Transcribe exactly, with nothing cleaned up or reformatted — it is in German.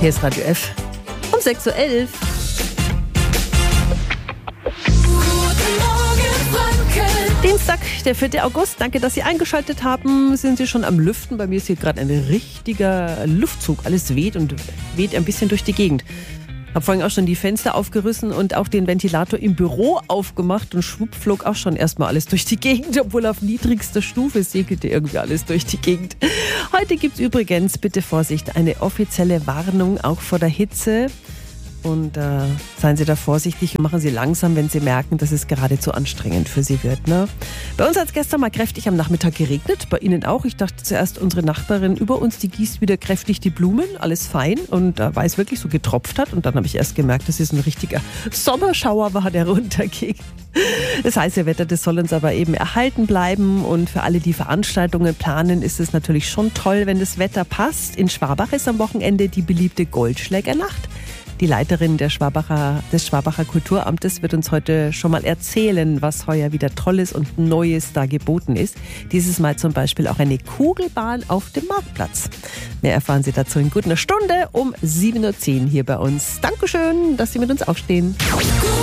Hier ist Radio F um sechs Uhr elf. Dienstag, der vierte August. Danke, dass Sie eingeschaltet haben. Sind Sie schon am Lüften? Bei mir ist hier gerade ein richtiger Luftzug. Alles weht und weht ein bisschen durch die Gegend. Habe vorhin auch schon die Fenster aufgerissen und auch den Ventilator im Büro aufgemacht und schwupp flog auch schon erstmal alles durch die Gegend, obwohl auf niedrigster Stufe segelte irgendwie alles durch die Gegend. Heute gibt es übrigens, bitte Vorsicht, eine offizielle Warnung auch vor der Hitze. Und äh, seien Sie da vorsichtig und machen Sie langsam, wenn Sie merken, dass es gerade zu anstrengend für Sie wird. Ne? Bei uns hat es gestern mal kräftig am Nachmittag geregnet, bei Ihnen auch. Ich dachte zuerst, unsere Nachbarin über uns, die gießt wieder kräftig die Blumen, alles fein. Und äh, weil es wirklich so getropft hat. Und dann habe ich erst gemerkt, dass es ein richtiger Sommerschauer war, der runterging. Das heiße Wetter, das soll uns aber eben erhalten bleiben. Und für alle, die Veranstaltungen planen, ist es natürlich schon toll, wenn das Wetter passt. In Schwabach ist am Wochenende die beliebte Goldschlägernacht. Die Leiterin der Schwabacher, des Schwabacher Kulturamtes wird uns heute schon mal erzählen, was heuer wieder Tolles und Neues da geboten ist. Dieses Mal zum Beispiel auch eine Kugelbahn auf dem Marktplatz. Mehr erfahren Sie dazu in gut einer Stunde um sieben Uhr zehn hier bei uns. Dankeschön, dass Sie mit uns aufstehen.